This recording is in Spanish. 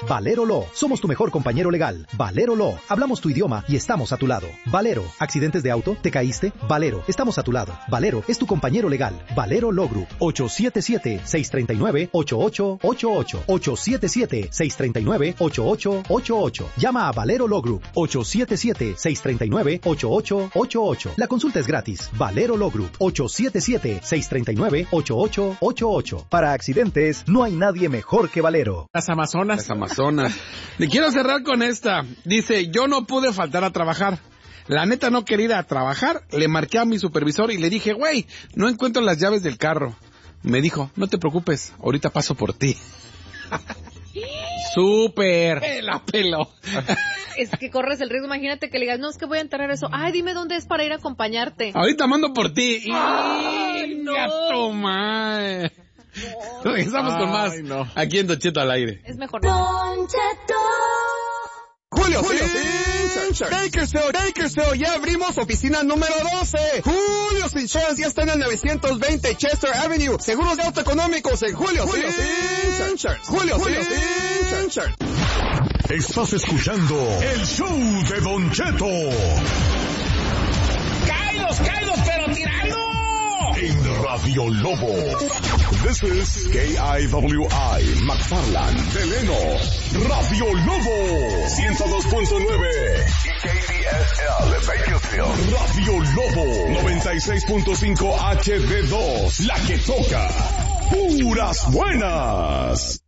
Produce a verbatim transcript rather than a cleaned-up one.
Valero Law. Somos tu mejor compañero legal. Valero Law. Hablamos tu idioma y estamos a tu lado. Valero. ¿Accidentes de auto? ¿Te caíste? Valero. Estamos a tu lado. Valero es tu compañero legal. Valero Law Group. ocho siete siete, seis tres nueve, ocho ocho ocho ocho. ocho siete siete, seis tres nueve, ocho ocho ocho ocho. Llama a Valero Law Group. ocho siete siete, seis tres nueve, ocho ocho ocho ocho. La consulta es gratis. Valero Law Group. ocho siete siete, seis tres nueve, ocho ocho ocho ocho. Para accidentes, no hay nadie mejor que Valero. Las Amazonas. Las Amazonas. Le quiero cerrar con esta. Dice, yo no pude faltar a trabajar. La neta no quería ir a trabajar. Le marqué a mi supervisor y le dije, güey, no encuentro las llaves del carro. Me dijo, no te preocupes, ahorita paso por ti. ¡Súper! Me la peló. Es que corres el riesgo, imagínate que le digas, no, es que voy a entrar a eso. Ay, dime dónde es para ir a acompañarte. Ahorita mando por ti. ¡Ay, no! ¡Ya toma! No. Regresamos Ay, con más. No. Aquí en Don Cheto al aire. Es mejor. Don Cheto. Julio, Julio Insurance. Bakersfield, Bakersfield, ya abrimos oficina número doce. Julio Insurance ya está en el novecientos veinte Chester Avenue. Seguros de auto económicos en Julio Insurance. Julio Insurance. Estás escuchando el show de Don Cheto. ¡Cáilos, cáilos, pero tirando! En Radio Lobo. This is K I W I, McFarland, Deleno, Radio Lobo, ciento dos punto nueve. Y K D S L, Bakersfield, Radio Lobo, noventa y seis punto cinco H D dos, la que toca puras buenas.